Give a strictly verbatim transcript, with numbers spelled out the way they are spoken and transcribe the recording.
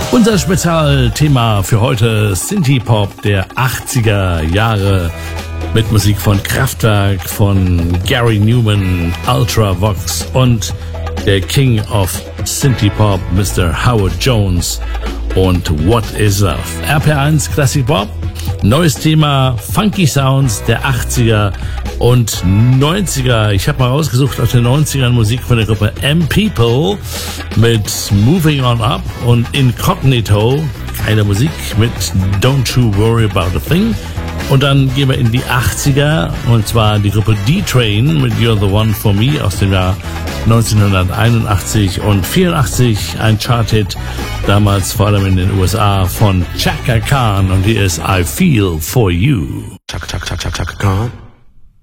Unser Spezialthema für heute Synthie-Pop der achtziger Jahre mit Musik von Kraftwerk, von Gary Newman, Ultravox und der King of Synthie-Pop, Mister Howard Jones und What is Love. R P eins Classic Pop, neues Thema, Funky Sounds der achtziger und neunziger. Ich habe mal rausgesucht aus den neunzigern Musik von der Gruppe M-People mit Moving On Up und Incognito, keine Musik, mit Don't You Worry About a Thing. Und dann gehen wir in die achtziger, und zwar die Gruppe D-Train mit You're the One for Me aus dem Jahr neunzehnhunderteinundachtzig und vierundachtzig, ein Charthit, damals vor allem in den U S A von Chaka Khan, und hier ist I Feel For You. Chaka Chaka Chaka Chaka Khan.